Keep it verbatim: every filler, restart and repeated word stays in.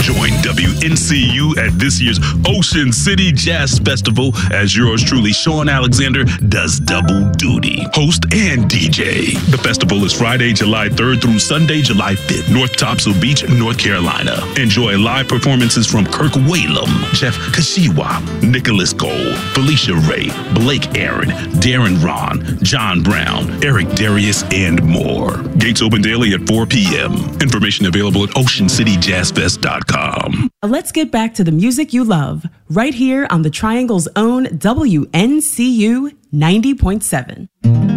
Join W N C U at this year's Ocean City Jazz Festival as yours truly, Sean Alexander, does double duty, host and D J. The festival is Friday, July third through Sunday, July fifth, North Topsail Beach, North Carolina. Enjoy live performances from Kirk Whalum, Jeff Kashiwa, Nicholas Cole, Felicia Ray, Blake Aaron, Darren Ron, John Brown, Eric Darius, and more. Gates open daily at four p.m. Information available at ocean city jazz fest dot com. Let's get back to the music you love, right here on the Triangle's own W N C U ninety point seven.